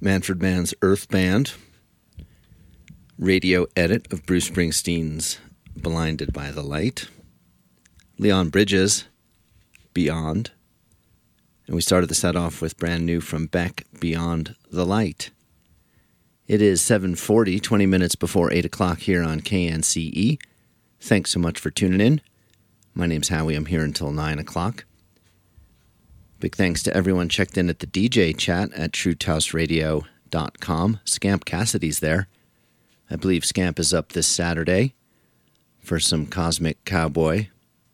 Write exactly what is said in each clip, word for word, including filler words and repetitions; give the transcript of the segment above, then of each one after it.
Manfred Mann's Earth Band, radio edit of Bruce Springsteen's Blinded by the Light, Leon Bridges, Beyond, and we started the set off with brand new from Beck, Beyond the Light. It is seven forty, twenty minutes before eight o'clock here on K N C E. Thanks so much for tuning in. My name's Howie. I'm here until nine o'clock. Big thanks to everyone checked in at the D J chat at truth house radio dot com. Scamp Cassidy's there. I believe Scamp is up this Saturday for some Cosmic Cowboy.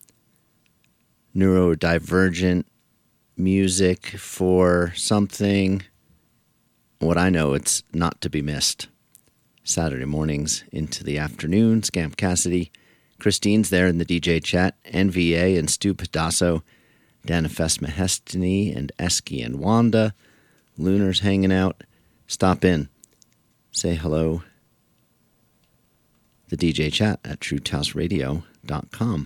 Neurodivergent music for something. What I know, it's not to be missed. Saturday mornings into the afternoon. Scamp Cassidy. Christine's there in the D J chat. N V A and Stu Pedasso. Danifest Mahestiny and Eski and Wanda. Lunar's hanging out. Stop in. Say hello. The D J chat at truth house radio dot com.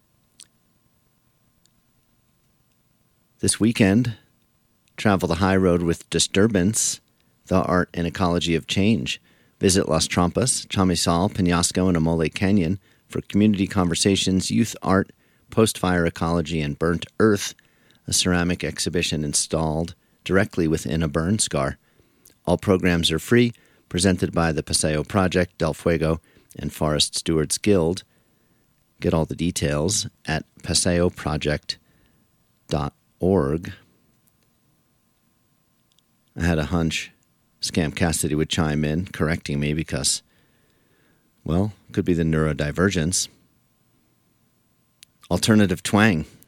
This weekend, travel the high road with Disturbance, the art and ecology of change. Visit Las Trampas, Chamizal, Penasco, and Amole Canyon for community conversations, youth art, post-fire ecology, and burnt earth, a ceramic exhibition installed directly within a burn scar. All programs are free, presented by the Paseo Project, Del Fuego, and Forest Stewards Guild. Get all the details at paseo project dot org. I had a hunch Scamp Cassidy would chime in, correcting me because, well, could be the neurodivergence. Alternative twang.